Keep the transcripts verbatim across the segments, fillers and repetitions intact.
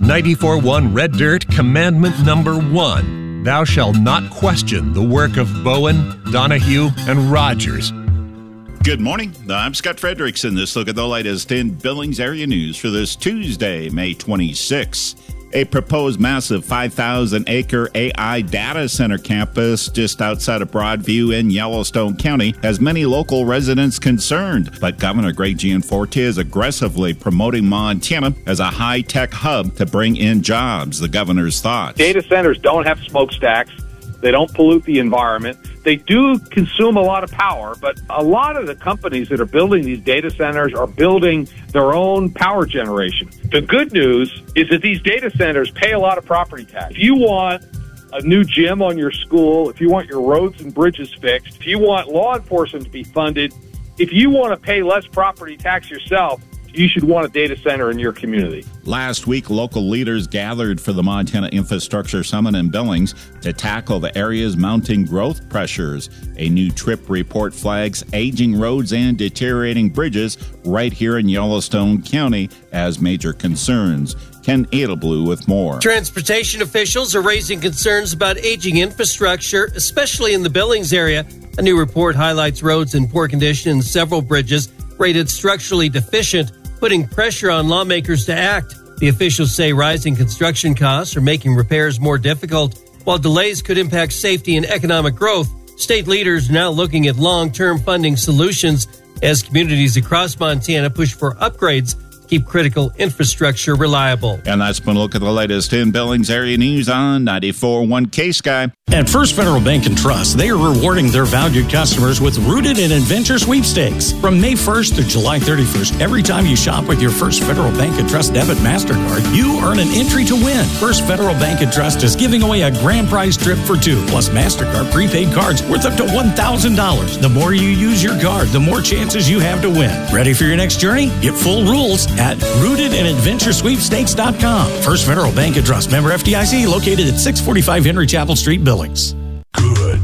ninety-four point one Red Dirt Commandment Number One. Thou shalt not question the work of Bowen, Donahue, and Rogers. Good morning. I'm Scott Frederickson. This look at the latest in Billings area news for this Tuesday, May twenty-sixth. A proposed massive five thousand acre A I data center campus just outside of Broadview in Yellowstone County has many local residents concerned. But Governor Greg Gianforte is aggressively promoting Montana as a high-tech hub to bring in jobs. The governor's thoughts. Data centers don't have smokestacks. They don't pollute the environment. They do consume a lot of power, but a lot of the companies that are building these data centers are building their own power generation. The good news is that these data centers pay a lot of property tax. If you want a new gym on your school, if you want your roads and bridges fixed, if you want law enforcement to be funded, if you want to pay less property tax yourself, you should want a data center in your community. Last week, local leaders gathered for the Montana Infrastructure Summit in Billings to tackle the area's mounting growth pressures. A new TRIP report flags aging roads and deteriorating bridges right here in Yellowstone County as major concerns. Ken Edelblue with more. Transportation officials are raising concerns about aging infrastructure, especially in the Billings area. A new report highlights roads in poor condition and several bridges rated structurally deficient, putting pressure on lawmakers to act. The officials say rising construction costs are making repairs more difficult, while delays could impact safety and economic growth. State leaders are now looking at long-term funding solutions as communities across Montana push for upgrades to keep critical infrastructure reliable. And that's been a look at the latest in Billings area news on ninety-four point one K-Sky. At First Federal Bank and Trust, they are rewarding their valued customers with Rooted in Adventure sweepstakes. From May first to July thirty-first, every time you shop with your First Federal Bank and Trust debit MasterCard, you earn an entry to win. First Federal Bank and Trust is giving away a grand prize trip for two, plus MasterCard prepaid cards worth up to one thousand dollars. The more you use your card, the more chances you have to win. Ready for your next journey? Get full rules at rooted in adventure sweepstakes dot com. First Federal Bank and Trust, member F D I C, located at six forty-five Henry Chapel Street, Billings. Good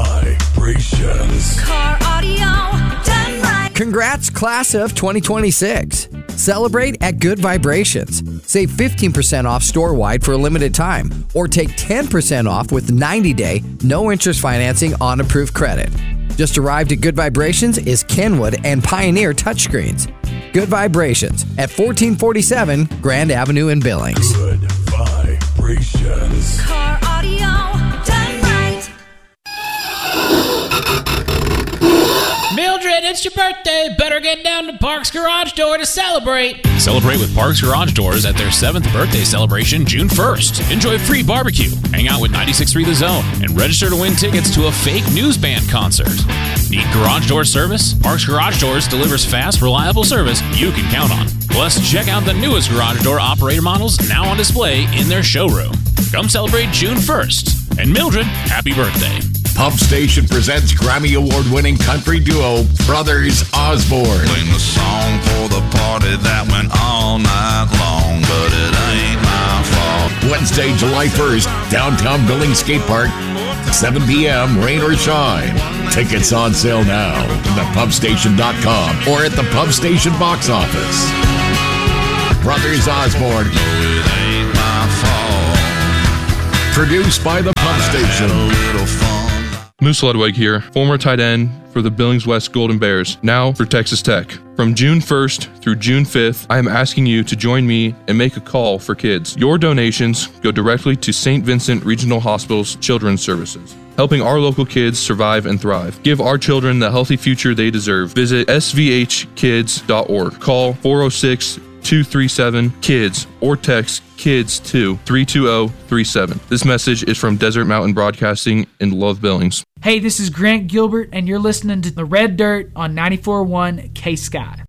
vibrations. Car audio done right. Congrats, class of twenty twenty-six. Celebrate at Good Vibrations. Save fifteen percent off store-wide for a limited time, or take ten percent off with ninety-day, no-interest financing on approved credit. Just arrived at Good Vibrations is Kenwood and Pioneer touchscreens. Good Vibrations at fourteen forty-seven Grand Avenue in Billings. Good vibrations. Car audio done right. Mildred, it's your birthday. Better get down to Parks Garage Door to celebrate. Celebrate with Parks Garage Doors at their seventh birthday celebration June first. Enjoy free barbecue, hang out with ninety-six point three The Zone, and register to win tickets to a fake news band concert. Need garage door service? Parks Garage Doors delivers fast, reliable service you can count on. Plus, check out the newest garage door operator models now on display in their showroom. Come celebrate June first. And Mildred, happy birthday. Pump Station presents Grammy Award-winning country duo Brothers Osborne. Sing the song for the party that went all night long, but it ain't my fault. Wednesday, July first, downtown Billings Skate Park, seven p.m., rain or shine. Tickets on sale now at the pump station dot com or at the Pump Station box office. Brothers Osborne. No, it ain't my fault. Produced by the Pump Station. A little fun. Moose Ludwig here, former tight end for the Billings West Golden Bears, now for Texas Tech. From June first through June fifth, I am asking you to join me and make a call for kids. Your donations go directly to Saint Vincent Regional Hospital's Children's Services, helping our local kids survive and thrive. Give our children the healthy future they deserve. Visit s v h kids dot org. Call four oh six, two three seven, KIDS or text KIDS to three two zero three seven. This message is from Desert Mountain Broadcasting in Love Billings. Hey, this is Grant Gilbert, and you're listening to The Red Dirt on ninety-four point one K-Sky.